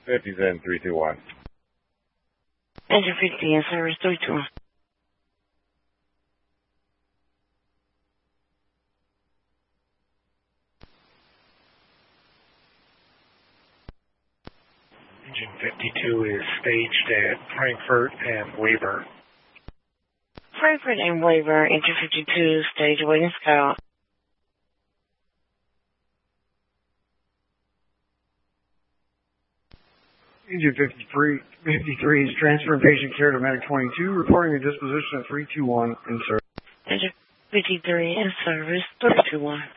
50, then 321. Engine 50 in service 321. Engine 52 is staged at Frankfurt and Weber. Frankfurt and Weber, engine 52, stage awaiting scout. Engine 53 is transferring patient care to Medic 22, reporting a disposition at 321 in service. Engine 53 in service 321.